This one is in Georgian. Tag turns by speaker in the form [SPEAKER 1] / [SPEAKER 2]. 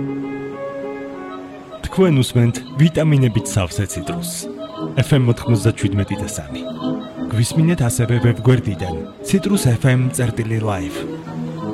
[SPEAKER 1] თქვენ უსმენთ ვიტამინებით სავსე ციტრუსს. FM 97.3. გვისმინეთ ასევე ვებგვერდიდან citrusfm.live